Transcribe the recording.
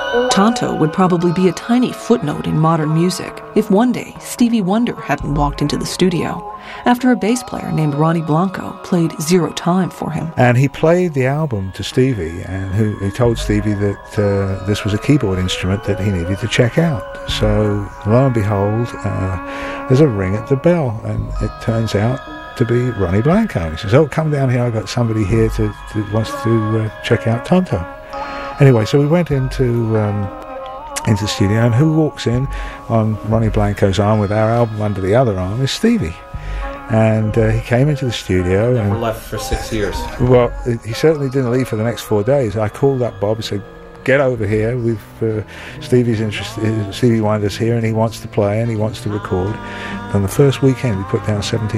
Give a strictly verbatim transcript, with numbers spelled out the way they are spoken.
Tonto would probably be a tiny footnote in modern music if one day Stevie Wonder hadn't walked into the studio after a bass player named Ronnie Blanco played Zero Time for him. And he played the album to Stevie, and who he told Stevie that uh, this was a keyboard instrument that he needed to check out. So lo and behold, uh, there's a ring at the bell, and it turns out to be Ronnie Blanco. He says, "Oh, come down here, I've got somebody here to, to wants to uh, check out Tonto." Anyway, so we went into um, into the studio, and who walks in on Ronnie Blanco's arm with our album under the other arm is Stevie. And uh, he came into the studio. And and we're left for six years. Well, he certainly didn't leave for the next four days. I called up Bob and said, "Get over here. We've uh, Stevie's interested. Stevie Wonder's here, and he wants to play and he wants to record." And the first weekend, we put down seventeen